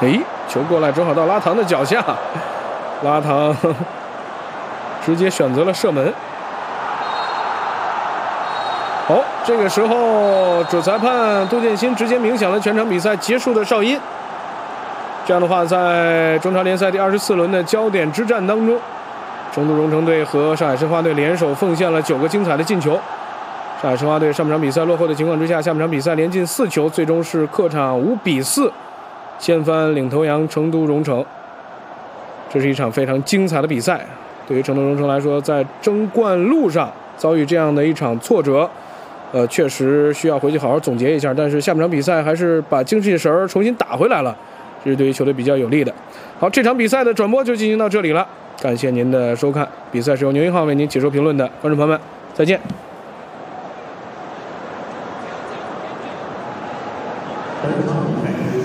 哎，球过来正好到拉唐的脚下，拉唐直接选择了射门。好，这个时候主裁判杜建新直接鸣响了全场比赛结束的哨音。这样的话，在中超联赛第24轮的焦点之战当中，成都蓉城队和上海申花队联手奉献了9个精彩的进球。上海申花队上半场比赛落后的情况之下，下半场比赛连进4球，最终是客场5比4掀翻领头羊成都蓉城。这是一场非常精彩的比赛。对于成都蓉城来说，在争冠路上遭遇这样的一场挫折，确实需要回去好好总结一下。但是下半场比赛还是把精气神重新打回来了，这是对于球队比较有利的。好，这场比赛的转播就进行到这里了，感谢您的收看。比赛是由牛一号为您解说评论的，观众朋友们，再见。 本场比赛